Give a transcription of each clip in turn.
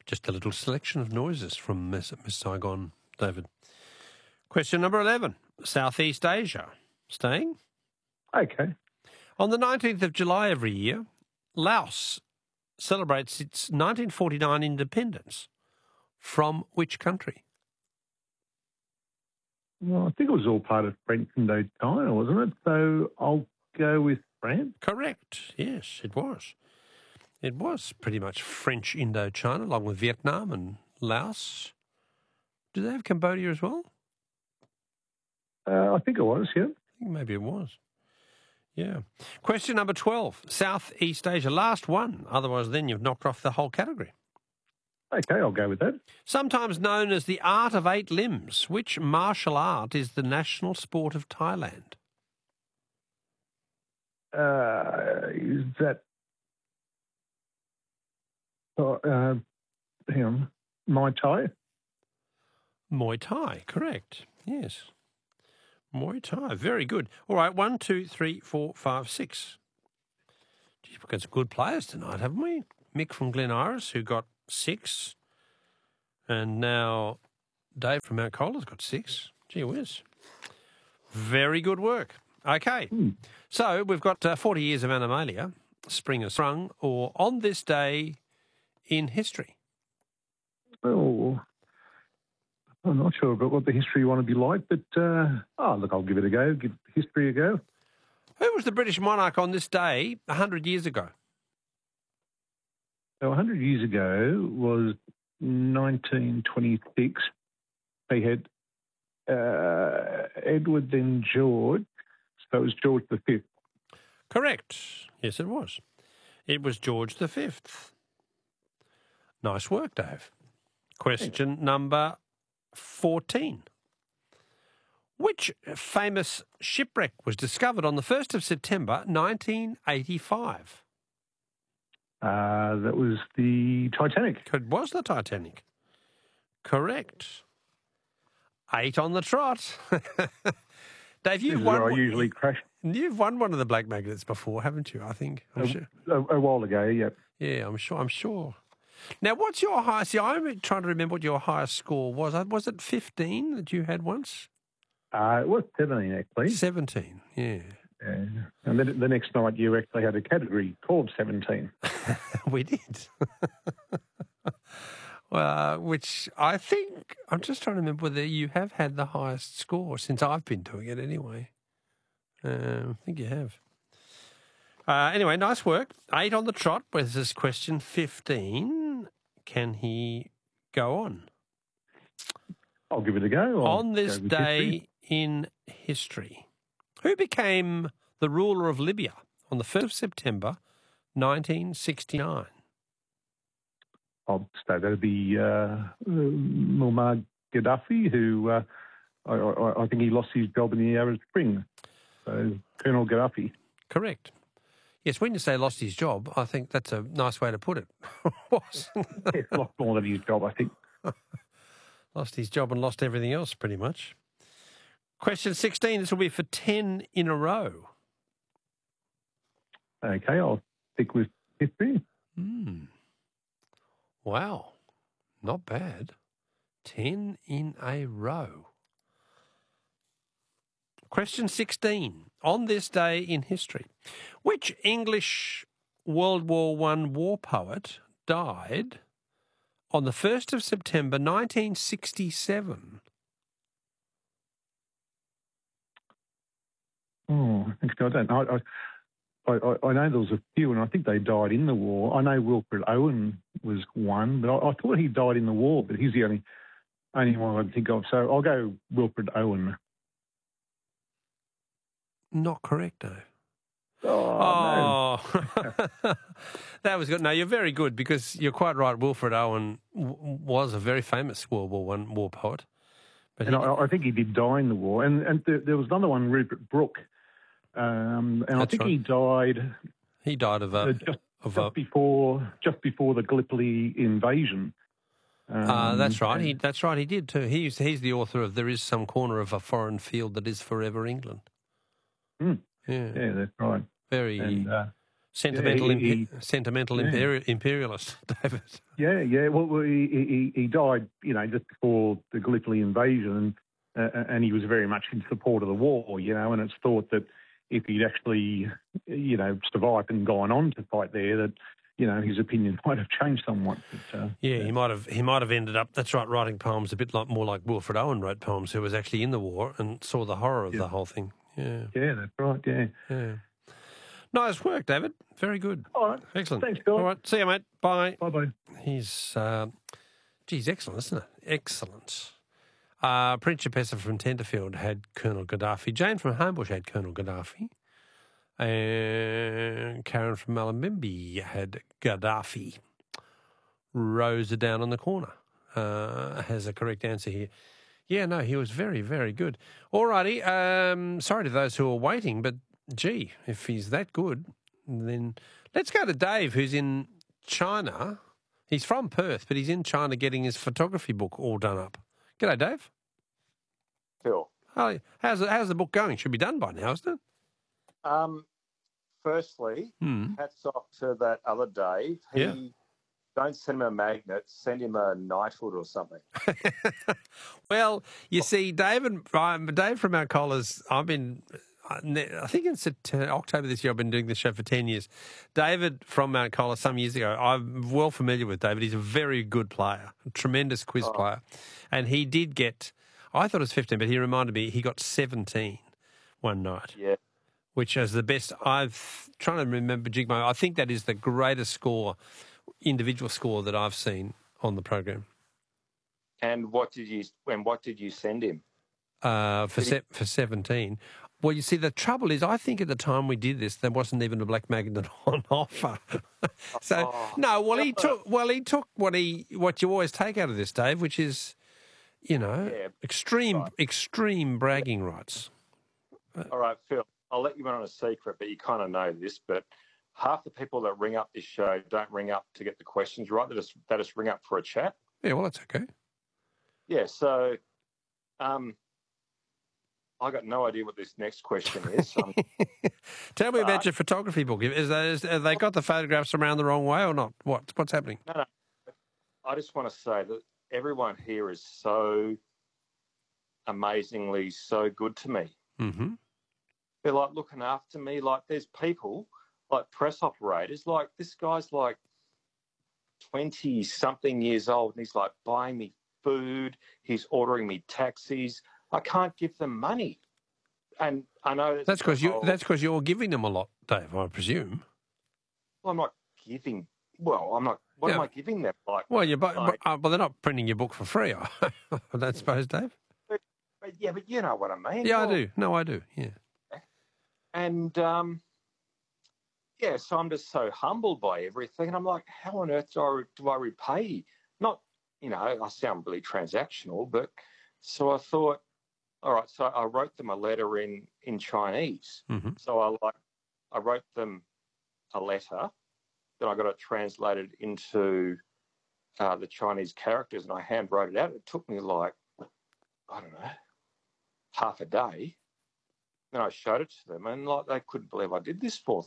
Just a little selection of noises from Miss Saigon, David. Question number 11. Southeast Asia. Staying? Okay. On the 19th of July every year, Laos celebrates its 1949 independence. From which country? Well, I think it was all part of French Indochina, wasn't it? So I'll go with France. Correct. Yes, it was. It was pretty much French Indochina, along with Vietnam and Laos. Do they have Cambodia as well? I think it was, yeah. I think maybe it was. Yeah. Question number 12. Southeast Asia. Last one. Otherwise, then you've knocked off the whole category. Okay, I'll go with that. Sometimes known as the art of 8 limbs, which martial art is the national sport of Thailand? Is that... hang on. Muay Thai? Muay Thai, correct. Yes. Muay Thai, very good. All right, 1, 2, 3, 4, 5, 6. Geez, we've got some good players tonight, haven't we? Mick from Glen Iris, who got 6. And now Dave from Mount Cola's got 6. Gee whiz. Very good work. Okay, so we've got 40 years of Animalia, Spring has Sprung, or On This Day in History. Oh, I'm not sure about what the history you want to be like, but, look, I'll give it a go, give history a go. Who was the British monarch on this day 100 years ago? So 100 years ago was 1926. They had Edward, then George. So it was George V. Correct. Yes, it was. It was George V. Nice work, Dave. Question number 14. Which famous shipwreck was discovered on the 1st of September 1985? That was the Titanic. It was the Titanic. Correct. 8 on the trot. Dave, This is where I usually crash. You've won one of the Black Magnets before, haven't you? I think. I'm sure. A while ago, yeah. Yeah, I'm sure. Now, what's your highest? See, I'm trying to remember what your highest score was. Was it 15 that you had once? It was 17, actually. 17, yeah. And then the next night you actually had a category called 17. We did. Which I think, I'm just trying to remember whether you have had the highest score since I've been doing it anyway. I think you have. Anyway, nice work. 8 on the trot with this question 15. Can he go on? I'll give it a go. On this day in history, who became the ruler of Libya on the 1st of September 1969? I'll say that'd be Muammar Gaddafi, who I think he lost his job in the Arab Spring. So Colonel Gaddafi. Correct. Yes, when you say lost his job, I think that's a nice way to put it. Yes, lost more than his job, I think. Lost his job and lost everything else, pretty much. Question 16, this will be for 10 in a row. Okay, I'll stick with history. Wow, not bad. 10 in a row. Question 16, on this day in history, which English World War I war poet died on the 1st of September 1967? Oh, I don't know. I know there was a few, and I think they died in the war. I know Wilfred Owen was one, but I thought he died in the war, but he's the only one I can think of. So I'll go Wilfred Owen. Not correct, though. Oh. No. That was good. No, you're very good because you're quite right. Wilfred Owen was a very famous World War I war poet. But I think he did die in the war. And there was another one, Rupert Brooke. And I think right. He died. He died of just before the Gallipoli invasion. That's right. That's right. He did too. He's the author of "There Is Some Corner of a Foreign Field That Is Forever England." Yeah, that's right. Very Sentimental, Yeah, sentimental imperialist, David. Yeah. Well, he died, just before the Gallipoli invasion, and he was very much in support of the war, and it's thought that if he'd actually, survived and gone on to fight there, that, his opinion might have changed somewhat. But, he might have ended up. That's right, writing poems a bit more like Wilfred Owen wrote poems, who was actually in the war and saw the horror of the whole thing. Yeah. Yeah, that's right. Yeah. Yeah. Nice work, David. Very good. All right. Excellent. Thanks, Bill. All right. See you, mate. Bye. Bye-bye. He's, excellent, isn't it? Excellent. Principessa from Tenterfield had Colonel Gaddafi. Jane from Homebush had Colonel Gaddafi. And Karen from Malambimbi had Gaddafi. Rosa down on the corner has a correct answer here. Yeah, no, he was very, very good. All righty. Sorry to those who are waiting, but gee, if he's that good, then let's go to Dave, who's in China. He's from Perth, but he's in China getting his photography book all done up. G'day, Dave. Phil. Hi. How's the book going? Should be done by now, isn't it? Firstly, hats off to that other Dave. Don't send him a magnet, send him a knighthood or something. Well, you see, Dave from Mount Colas, I think in October this year, I've been doing this show for 10 years. David from Mount Colas, some years ago, I'm well familiar with David. He's a very good player, a tremendous quiz player. And he did get, I thought it was 15, but he reminded me he got 17 one night. Yeah. Which is the best. Trying to remember Jigmo. I think that is the greatest score, individual score that I've seen on the program. And what did you send him? For 17. Well, you see, the trouble is, I think at the time we did this, there wasn't even a black magnet on offer. He took what you always take out of this, Dave, which is, extreme bragging rights. All right, Phil, I'll let you in on a secret, but you kind of know this, but half the people that ring up this show don't ring up to get the questions right. They just ring up for a chat. Yeah, well, that's okay. Yeah, so I got no idea what this next question is. Tell me about your photography book. Have they got the photographs around the wrong way or not? What's happening? No. I just want to say that everyone here is so amazingly so good to me. Mm-hmm. They're like looking after me. Like there's people, like press operators, like this guy's like 20-something years old and he's like buying me food. He's ordering me taxis. I can't give them money. And I know that's because you're giving them a lot, Dave, I presume. Well, I'm not giving. Well, I'm not. What am I giving them? Like, well, but they're not printing your book for free, I don't suppose, Dave. But you know what I mean. Yeah, I do. No, I do. Yeah. And so I'm just so humbled by everything, and I'm like, how on earth do I repay? Not, I sound really transactional, but so I thought, all right, so I wrote them a letter in Chinese. Mm-hmm. So I wrote them a letter, then I got it translated into the Chinese characters, and I hand wrote it out. It took me like, I don't know, half a day. Then I showed it to them, and like they couldn't believe I did this for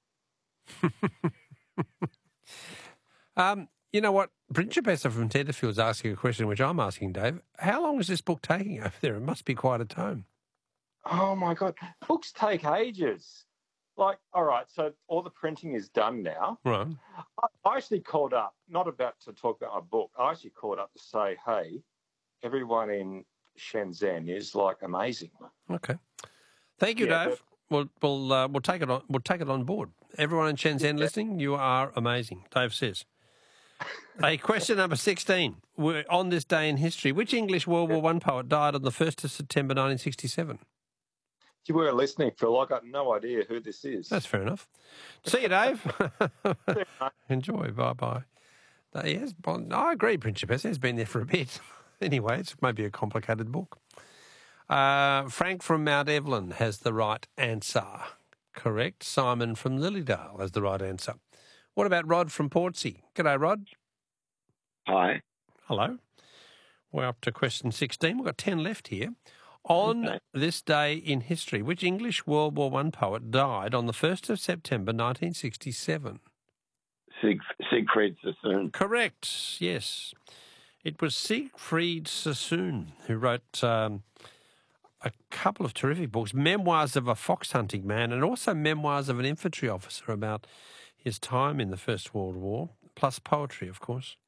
them. You know what? Principessa from Tenterfield's asking a question which I'm asking, Dave. How long is this book taking over there? It must be quite a tome. Oh, my God. Books take ages. Like, all right, so all the printing is done now. Right. I actually called up, not about to talk about my book. I actually called up to say, hey, everyone in Shenzhen is like amazing. Okay. Thank you, Dave. We'll take it on. We'll take it on board. Everyone in Shenzhen listening, you are amazing. Dave says. Question number 16. On this day in history, which English World War I poet died on the 1st of September 1967? You weren't listening, Phil. I got no idea who this is. That's fair enough. See you, Dave. Enjoy. Bye-bye. Yes, I agree, Principessa has been there for a bit. Anyway, it's maybe a complicated book. Frank from Mount Evelyn has the right answer. Correct. Simon from Lilydale has the right answer. What about Rod from Portsea? G'day, Rod. Hi. Hello. We're up to question 16. We've got 10 left here. On Okay. this day in history, which English World War I poet died on the 1st of September 1967? Siegfried Sassoon. Correct, yes. It was Siegfried Sassoon who wrote a couple of terrific books, Memoirs of a Fox Hunting Man and also Memoirs of an Infantry Officer about his time in the First World War, plus poetry, of course.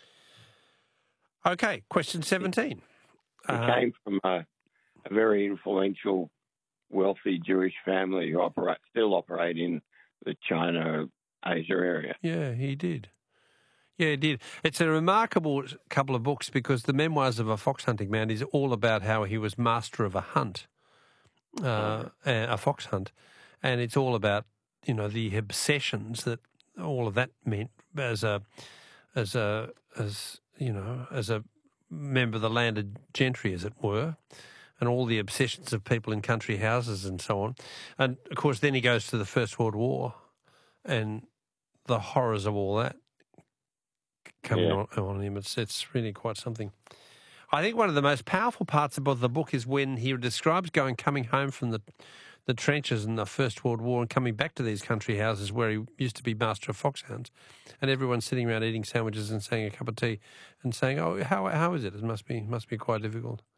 Okay, question 17. He came from a very influential, wealthy Jewish family who still operate in the China-Asia area. Yeah, he did. Yeah, he did. It's a remarkable couple of books because the Memoirs of a Fox Hunting Man is all about how he was master of a hunt, a fox hunt, and it's all about, you know, the obsessions that all of that meant as a member of the landed gentry, as it were, and all the obsessions of people in country houses and so on. And of course, then he goes to the First World War and the horrors of all that coming on him. It's really quite something. I think one of the most powerful parts about the book is when he describes coming home from the trenches in the First World War and coming back to these country houses where he used to be master of foxhounds, and everyone's sitting around eating sandwiches and saying a cup of tea and saying, "Oh, how is it? It must be quite difficult."